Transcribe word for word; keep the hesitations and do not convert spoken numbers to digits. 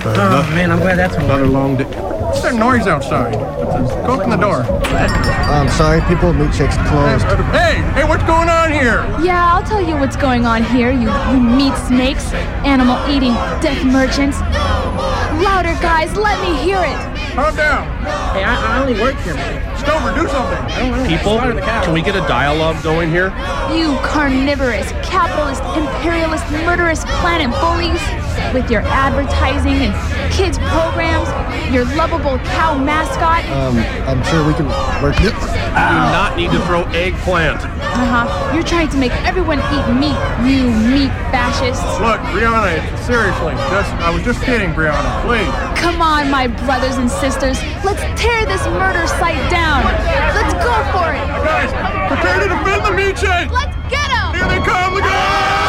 Oh, Another, man, I'm glad that's over. Another long day. What's that noise outside? Go open the door. I'm sorry, people. Milkshake's closed. Hey, hey, what's going on here? Yeah, I'll tell you what's going on here, you, you meat snakes, animal-eating death merchants. Louder, guys, let me hear it. Calm down. Hey, I, I only work here, man. Stover, do something. I don't know. People, can we get a dialogue going here? You carnivorous, capitalist, imperialist, murderous planet bullies. With your advertising and kids programs, your lovable cow mascot. Um, I'm sure we can work it. You do not need to throw eggplant. Uh-huh. You're trying to make everyone eat meat, you meat fascists. Look, Brianna, seriously, just, I was just kidding, Brianna, please. Come on, my brothers and sisters. Let's tear this murder site down. Let's go for it. Guys, prepare to defend the meat shake. Let's get 'em. Here they come, the guys!